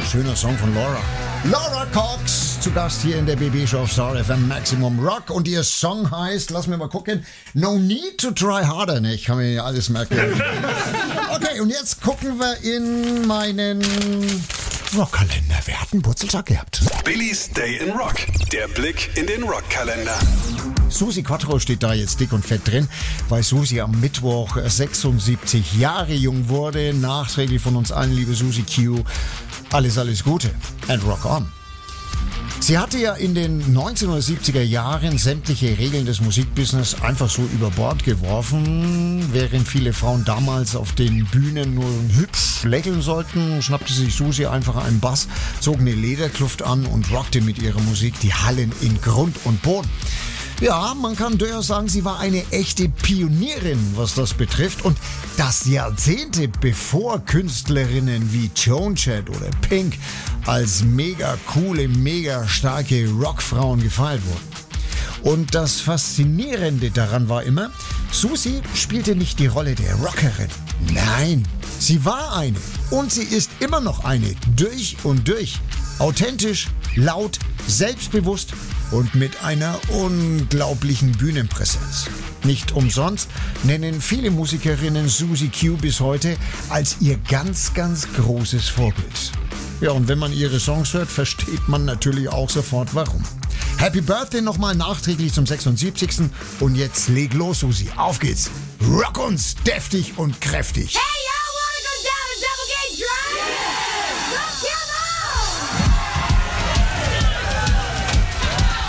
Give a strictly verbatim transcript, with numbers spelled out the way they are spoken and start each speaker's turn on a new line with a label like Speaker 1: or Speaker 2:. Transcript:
Speaker 1: schöner Song von Laura. Laura Cox, zu Gast hier in der B B-Show auf Star F M Maximum Rock. Und ihr Song heißt, lass mir mal gucken, No Need to Try Harder. Ne, ich kann mir ja alles merken. Okay, und jetzt gucken wir in meinen Rockkalender. Wer hat einen Wurzeltag gehabt?
Speaker 2: Billys Day in Rock. Der Blick in den Rockkalender.
Speaker 1: Susi Quattro steht da jetzt dick und fett drin, weil Susi am Mittwoch sechsundsiebzig Jahre jung wurde. Nachträglich von uns allen, liebe Susi Q. Alles, alles Gute. And rock on. Sie hatte ja in den neunzehnhundertsiebziger Jahren sämtliche Regeln des Musikbusiness einfach so über Bord geworfen. Während viele Frauen damals auf den Bühnen nur hübsch lächeln sollten, schnappte sich Susi einfach einen Bass, zog eine Lederkluft an und rockte mit ihrer Musik die Hallen in Grund und Boden. Ja, man kann durchaus sagen, sie war eine echte Pionierin, was das betrifft. Und das Jahrzehnte bevor Künstlerinnen wie Joan Jett oder Pink als mega coole, mega starke Rockfrauen gefeiert wurden. Und das Faszinierende daran war immer, Susi spielte nicht die Rolle der Rockerin. Nein, sie war eine. Und sie ist immer noch eine. Durch und durch. Authentisch, laut, selbstbewusst und mit einer unglaublichen Bühnenpräsenz. Nicht umsonst nennen viele Musikerinnen Susi Q bis heute als ihr ganz, ganz großes Vorbild. Ja, und wenn man ihre Songs hört, versteht man natürlich auch sofort warum. Happy Birthday nochmal nachträglich zum sechsundsiebzigsten Und jetzt leg los, Susi. Auf geht's. Rock uns deftig und kräftig.
Speaker 3: Hey, ja!